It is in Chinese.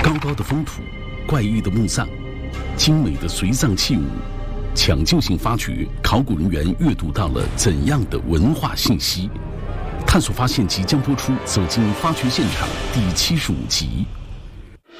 高高的风土，怪异的墓葬，精美的随葬器物，抢救性发掘，考古人员阅读到了怎样的文化信息？探索发现即将播出《走进发掘现场》第75集。